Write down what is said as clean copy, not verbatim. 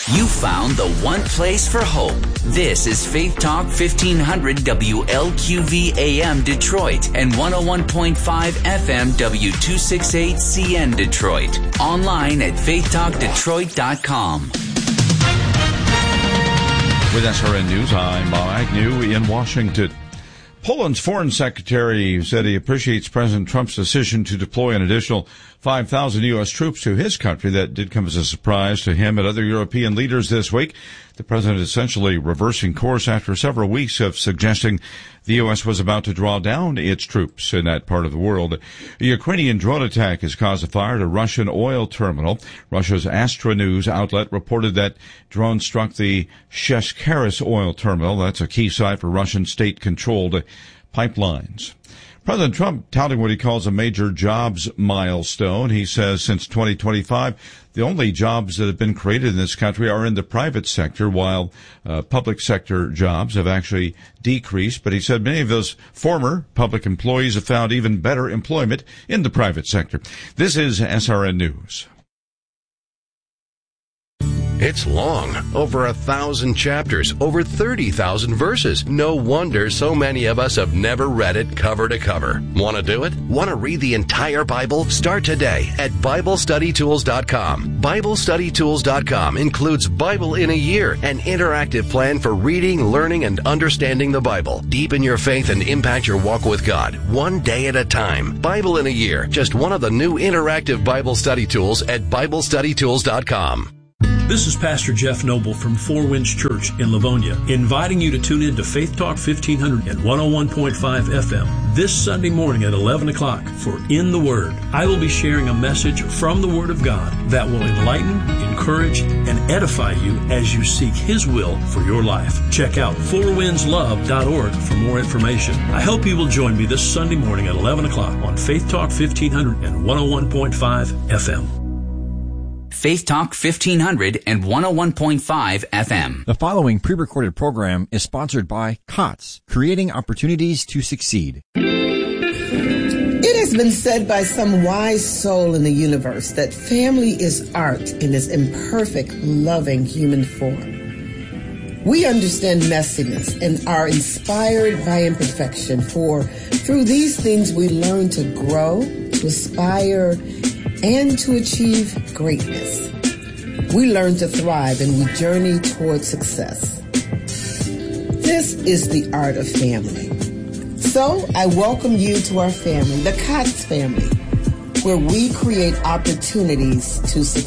You found the one place for hope. This is Faith Talk 1500 WLQV AM Detroit and 101.5 FM W268CN Detroit. Online at faithtalkdetroit.com. With SRN News, I'm Bob Agnew in Washington. Poland's foreign secretary said he appreciates President Trump's decision to deploy an additional 5,000 U.S. troops to his country. That did come as a surprise to him and other European leaders this week. The president essentially reversing course after several weeks of suggesting the U.S. was about to draw down its troops in that part of the world. A Ukrainian drone attack has caused a fire at a Russian oil terminal. Russia's Astra News outlet reported that drones struck the Sheshkaris oil terminal. That's a key site for Russian state-controlled pipelines. President Trump touting what he calls a major jobs milestone. He says since 2025, the only jobs that have been created in this country are in the private sector, while public sector jobs have actually decreased. But he said many of those former public employees have found even better employment in the private sector. This is SRN News. It's long, over 1,000 chapters, over 30,000 verses. No wonder so many of us have never read it cover to cover. Want to do it? Want to read the entire Bible? Start today at BibleStudyTools.com. BibleStudyTools.com includes Bible in a Year, an interactive plan for reading, learning, and understanding the Bible. Deepen your faith and impact your walk with God, one day at a time. Bible in a Year, just one of the new interactive Bible study tools at BibleStudyTools.com. This is Pastor Jeff Noble from Four Winds Church in Livonia, inviting you to tune in to Faith Talk 1500 and 101.5 FM this Sunday morning at 11 o'clock for In the Word. I will be sharing a message from the Word of God that will enlighten, encourage, and edify you as you seek His will for your life. Check out fourwindslove.org for more information. I hope you will join me this Sunday morning at 11 o'clock on Faith Talk 1500 and 101.5 FM. Faith Talk 1500 and 101.5 FM. The following pre-recorded program is sponsored by COTS, Creating Opportunities to Succeed. It has been said by some wise soul in the universe that family is art in its imperfect, loving human form. We understand messiness and are inspired by imperfection, for through these things we learn to grow, to aspire, and to achieve greatness. We learn to thrive and we journey towards success. This is the art of family. So I welcome you to our family, the COTS family, where we create opportunities to succeed.